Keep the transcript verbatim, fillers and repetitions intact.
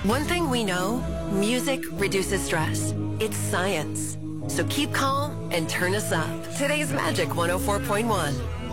One thing we know, music reduces stress. It's science. So keep calm and turn us up. Today's Magic one oh four point one.